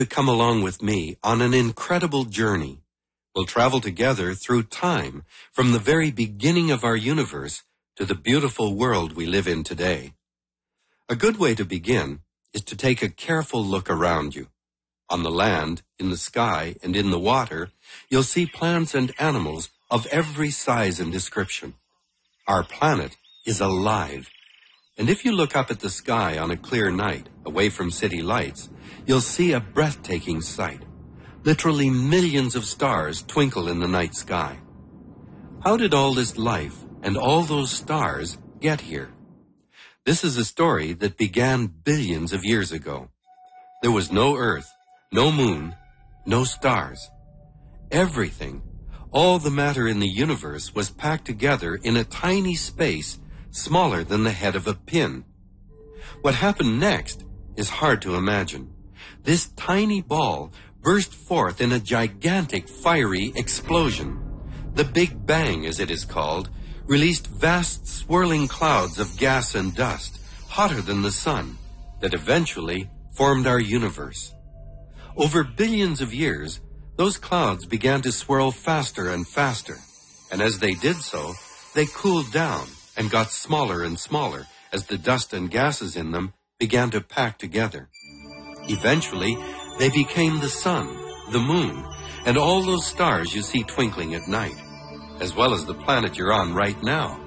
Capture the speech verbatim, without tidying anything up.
to come along with me on an incredible journey. We'll travel together through time, from the very beginning of our universe to the beautiful world we live in today. A good way to begin is to take a careful look around you. On the land, in the sky, and in the water, you'll see plants and animals of every size and description. Our planet is alive. And if you look up at the sky on a clear night, away from city lights, you'll see a breathtaking sight. Literally millions of stars twinkle in the night sky. How did all this life and all those stars get here? This is a story that began billions of years ago. There was no Earth, no moon, no stars. Everything, all the matter in the universe was packed together in a tiny space smaller than the head of a pin. What happened next is hard to imagine. This tiny ball burst forth in a gigantic fiery explosion. The Big Bang, as it is called, released vast swirling clouds of gas and dust, hotter than the sun, that eventually formed our universe. Over billions of years, those clouds began to swirl faster and faster, and as they did so, they cooled down and got smaller and smaller as the dust and gases in them began to pack together. Eventually, they became the sun, the moon, and all those stars you see twinkling at night, as well as the planet you're on right now.